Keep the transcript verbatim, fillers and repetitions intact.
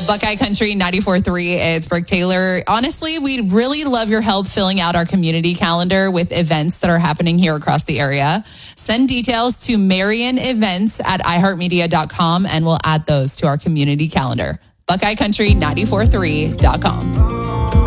Buckeye Country ninety-four point three. It's Brooke Taylor. Honestly, we'd really love your help filling out our community calendar with events that are happening here across the area. Send details to Marion Events at i heart media dot com and we'll add those to our community calendar. Buckeye Country ninety-four point three dot com.